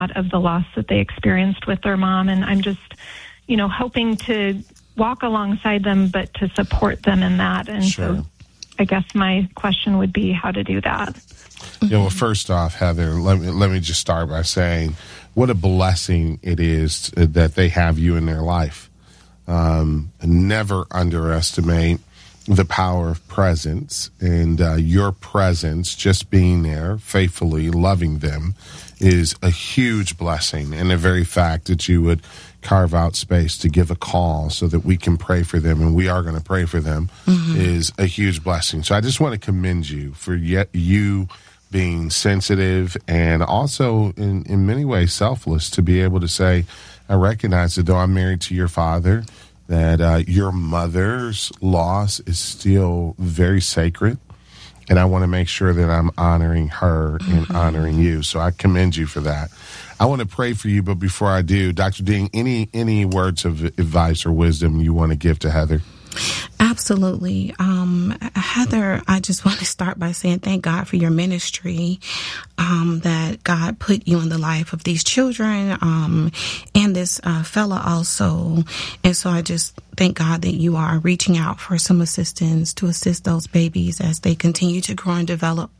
of the loss that they experienced with their mom. And I'm just, hoping to walk alongside them, but to support them in that. And so I guess my question would be how to do that. Well, first off, Heather, let me just start by saying what a blessing it is that they have you in their life. Never underestimate the power of presence, and your presence, just being there, faithfully loving them, is a huge blessing. And the very fact that you would carve out space to give a call so that we can pray for them, and we are going to pray for them, is a huge blessing. So I just want to commend you for you being sensitive and also in many ways selfless to be able to say, I recognize that though I'm married to your father, that your mother's loss is still very sacred, and I want to make sure that I'm honoring her and honoring you. So I commend you for that. I want to pray for you, but before I do, Dr. Dean, any words of advice or wisdom you want to give to Heather? Absolutely. Heather, I just want to start by saying thank God for your ministry, that God put you in the life of these children, and this fella also. And so I just thank God that you are reaching out for some assistance to assist those babies as they continue to grow and develop,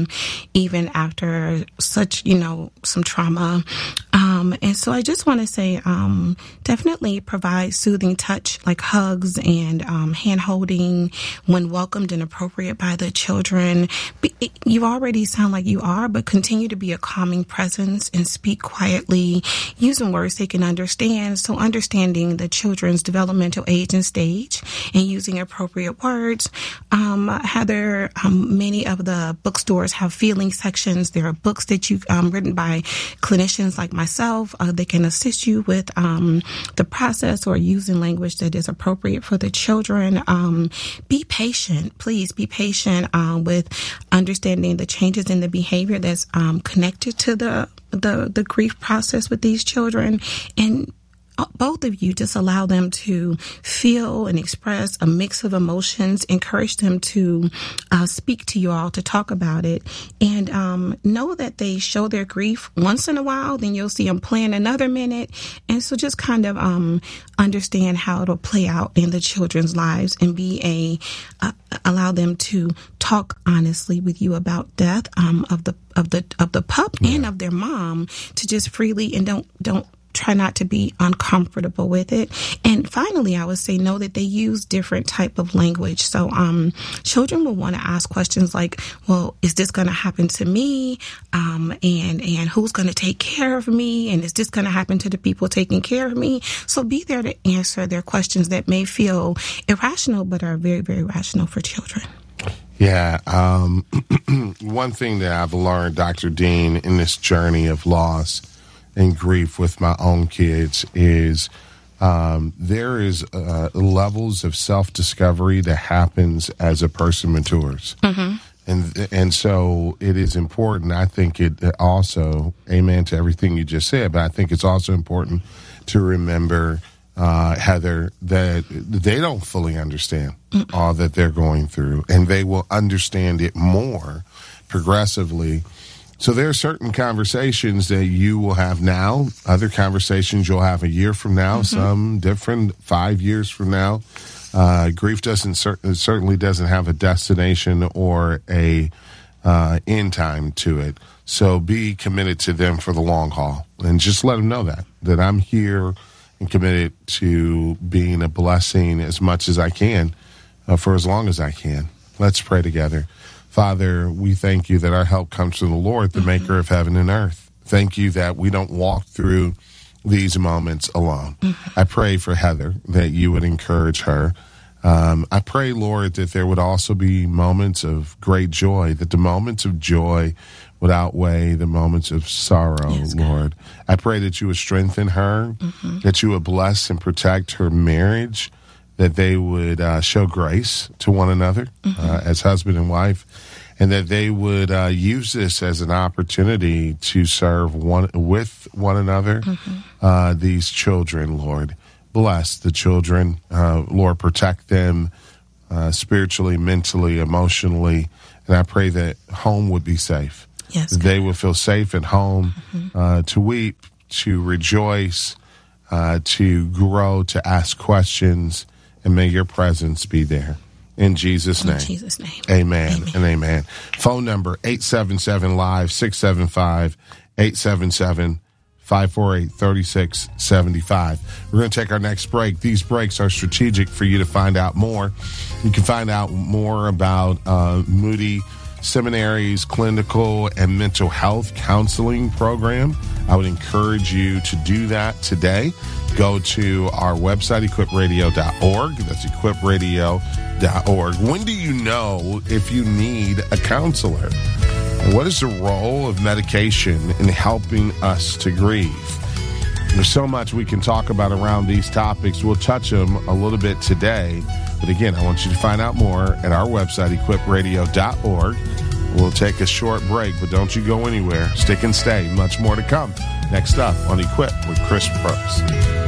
even after such, some trauma. And so I just want to say, definitely provide soothing touch like hugs and hand holding when welcomed and appropriate by the children. You already sound like you are, but continue to be a calming presence and speak quietly, using words they can understand. So understanding the children's developmental age and stage and using appropriate words. Heather, many of the bookstores have feeling sections. There are books that you've written by clinicians like myself. They can assist you with the process or using language that is appropriate for the children. Be patient. Please be patient with understanding the changes in the behavior that's connected to the grief process with these children. And both of you just allow them to feel and express a mix of emotions, encourage them to speak to you all, to talk about it, and know that they show their grief once in a while, then you'll see them plan another minute. And so just kind of understand how it'll play out in the children's lives and be allow them to talk honestly with you about death of the pup and of their mom, to just freely, and don't try not to be uncomfortable with it. And finally, I would say know that they use different type of language. So children will want to ask questions like, well, is this going to happen to me? And who's going to take care of me? And is this going to happen to the people taking care of me? So be there to answer their questions that may feel irrational, but are very, very rational for children. Yeah. One thing that I've learned, Dr. Dean, in this journey of loss and grief with my own kids is there is levels of self-discovery that happens as a person matures. And so it is important. I think it also, amen to everything you just said, but I think it's also important to remember, Heather, that they don't fully understand all that they're going through, and they will understand it more progressively. So there are certain conversations that you will have now, other conversations you'll have a year from now, some different 5 years from now. Grief certainly doesn't have a destination or a end time to it. So be committed to them for the long haul, and just let them know that I'm here and committed to being a blessing as much as I can for as long as I can. Let's pray together. Father, we thank you that our help comes from the Lord, the maker of heaven and earth. Thank you that we don't walk through these moments alone. I pray for Heather that you would encourage her. I pray, Lord, that there would also be moments of great joy, that the moments of joy would outweigh the moments of sorrow, yes, Lord. I pray that you would strengthen her, that you would bless and protect her marriage, that they would show grace to one another as husband and wife, and that they would use this as an opportunity to serve with one another, these children, Lord. Bless the children, Lord, protect them spiritually, mentally, emotionally, and I pray that home would be safe. Yes, they will feel safe at home to weep, to rejoice, to grow, to ask questions, and may your presence be there. In Jesus' name. In Jesus' name. Amen and amen. Phone number 877-LIVE, 675-877-548-3675. We're going to take our next break. These breaks are strategic for you to find out more. You can find out more about Moody Seminary's clinical and mental health counseling program. I would encourage you to do that today. Go to our website, equipradio.org. That's equipradio.org. When do you know if you need a counselor? And what is the role of medication in helping us to grieve? There's so much we can talk about around these topics. We'll touch them a little bit today. But again, I want you to find out more at our website, equipradio.org. We'll take a short break, but don't you go anywhere. Stick and stay. Much more to come. Next up on Equip with Chris Probst.